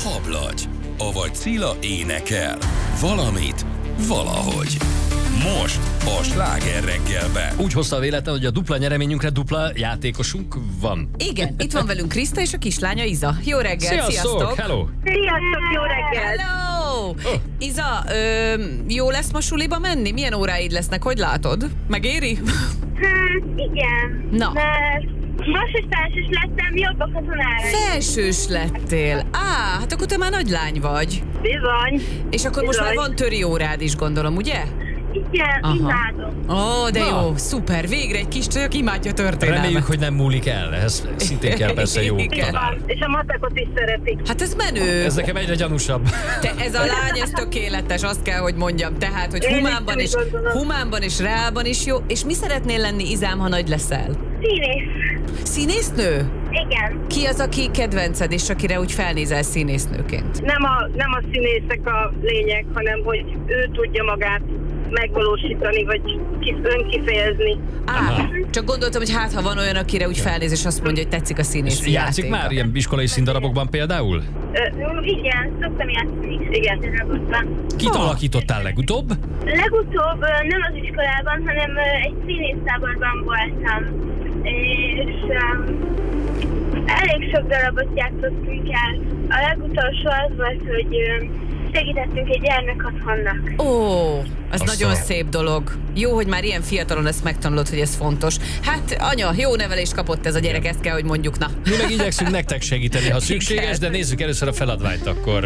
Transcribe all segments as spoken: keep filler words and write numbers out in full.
Hablagy, avagy Cilla énekel. Valamit, valahogy. Most a Sláger reggelben. Úgy hozta a véletlen, hogy a dupla nyereményünkre dupla játékosunk van. Igen, itt van velünk Kriszta és a kislánya Iza. Jó reggel, Sziasztok! sziasztok! Hello! Sziasztok, jó reggel! Hello! Oh. Iza, ö, jó lesz ma suliba menni? Milyen óráid lesznek? Hogy látod? Megéri? Hát igen, Na. mert most is felsős lettem, jobbak a tanáraim. Felsős lettél. Á, hát akkor te már nagy lány vagy. Bizony. És akkor most már Bizony. van töri órád is, gondolom, ugye? Igen, Aha. imádom. Ó, de Na. jó, szuper. Végre egy kis csajok imádja történelmet. Reméljük, hogy nem múlik el. Ehhez szintén kell persze jó Igen. tanár. És a matekot is szeretik. Hát ez menő. Ez nekem egyre gyanúsabb. Te, ez a lány, ez tökéletes, azt kell, hogy mondjam. Tehát, hogy Én humánban is és, úgy gondolom. humánban és reálban is jó. És mi szeretnél lenni, Izám, ha nagy leszel? Színész. Színésznő? Igen. Ki az, aki kedvenced, és akire úgy felnézel színésznőként? Nem a, nem a színészek a lényeg, hanem hogy ő tudja magát megvalósítani, vagy kis, önkifejezni. Á, Aha. csak gondoltam, hogy hát, ha van olyan, akire úgy felnéz, és azt mondja, hogy tetszik a És színészi játszik játéka. már ilyen iskolai színdarabokban például? Ö, igen, szoktam játszani. Igen. Kit Ah. alakítottál legutóbb? Legutóbb ö, nem az iskolában, hanem ö, egy színésztáborban voltam. És um, elég sok darabot játszottunk el. A legutolsó az volt, hogy ö, segítettünk egy gyermekotthonnak. Ó, az Azt nagyon szar. szép dolog. Jó, hogy már ilyen fiatalon ezt megtanulod, hogy ez fontos. Hát, anya, jó nevelést kapott ez a gyerek, ezt kell, hogy mondjuk, na. Mi meg igyekszünk nektek segíteni, ha szükséges, de nézzük először a feladványt akkor.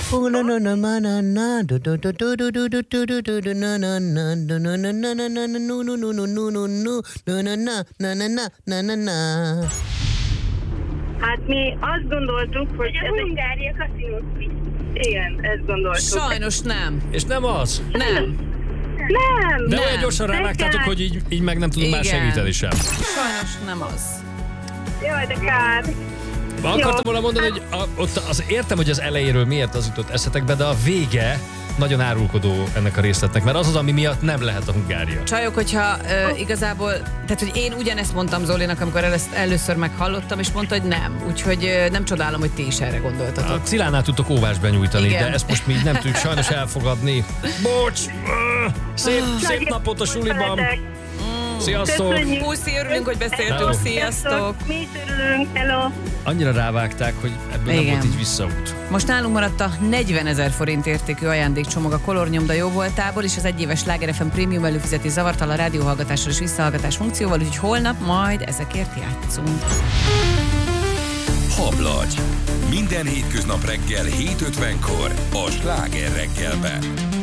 Hát mi azt gondoltuk, hogy ez a Hungária kaszinót. Igen, ezt gondoltuk. Sajnos nem. És nem az. Nem. Nem! De Nem. olyan gyorsan rávágtátok, hogy így, így meg nem tudunk már Igen. segíteni sem. Sajnos nem az. Jaj, de kár. Akartam volna mondani, hogy a, ott az, értem, hogy az elejéről miért az jutott eszetekbe, de a vége nagyon árulkodó ennek a részletnek, mert az az, ami miatt nem lehet a Hungária. Csajok, hogyha ö, igazából, tehát hogy én ugyanezt mondtam Zolinak, amikor ezt először meghallottam, és mondta, hogy nem. Úgyhogy ö, nem csodálom, hogy ti is erre gondoltatok. A Cilánál tudtok óvást benyújtani, Igen. de ezt most mi így nem tudjuk sajnos elfogadni. Bocs! Szép, szép napot a suliban! Sziasztok! Köszönjük. Puszi, örülünk, hogy beszéltünk. Hello. Sziasztok! Mi is örülünk, hello! Annyira rávágták, hogy ebből Igen. nem volt így visszaút. Most nálunk maradt a negyvenezer forint értékű ajándékcsomag a kolornyomda jó voltából, és az egyéves Sláger ef em Premium előfizeti zavartalan rádióhallgatással és visszahallgatás funkcióval, úgyhogy holnap majd ezekért játszunk. Hablagy. Minden hétköznap reggel hét ötvenkor a Sláger reggelben.